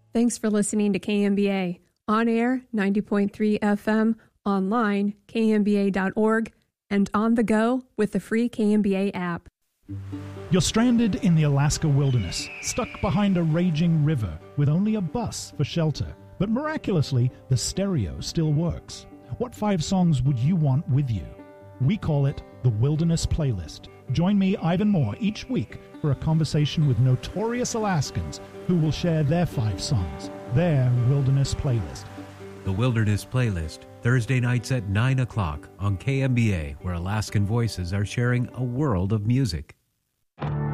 Thanks for listening to KMBA. On air, 90.3 FM, online, kmba.org, and on the go with the free KMBA app. You're stranded in the Alaska wilderness, stuck behind a raging river with only a bus for shelter. But miraculously, the stereo still works. What 5 songs would you want with you? We call it the Wilderness Playlist. Join me, Ivan Moore, each week for a conversation with notorious Alaskans who will share their 5 songs, their Wilderness Playlist. The Wilderness Playlist, Thursday nights at 9 o'clock on KMBA, where Alaskan voices are sharing a world of music.